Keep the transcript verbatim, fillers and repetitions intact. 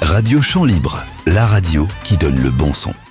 Radio Champ Libre, la radio qui donne le bon son.